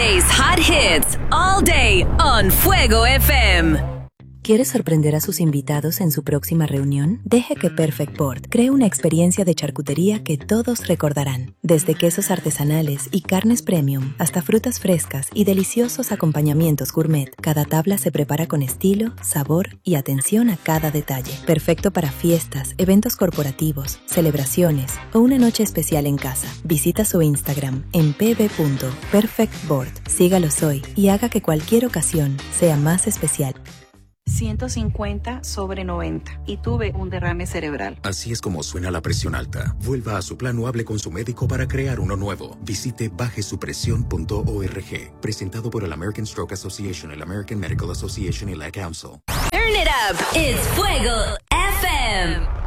Today's hot hits all day on Fuego FM. ¿Quiere sorprender a sus invitados en su próxima reunión? Deje que Perfect Board cree una experiencia de charcutería que todos recordarán. Desde quesos artesanales y carnes premium hasta frutas frescas y deliciosos acompañamientos gourmet, cada tabla se prepara con estilo, sabor y atención a cada detalle. Perfecto para fiestas, eventos corporativos, celebraciones o una noche especial en casa. Visita su Instagram en pb.perfectboard. Sígalos hoy y haga que cualquier ocasión sea más especial. 150/90 y tuve un derrame cerebral. Así es como suena la presión alta. Vuelva a su plan o hable con su médico para crear uno nuevo. Visite bajesupresión.org. Presentado por el American Stroke Association, el American Medical Association y la Council. Turn it up. It's Fuego FM.